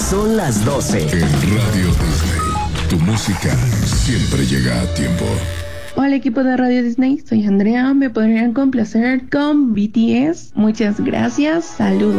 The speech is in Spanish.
Son las 12. En Radio Disney, tu música siempre llega a tiempo. Hola equipo de Radio Disney, soy Andrea, me podrían complacer con BTS. Muchas gracias, saludos.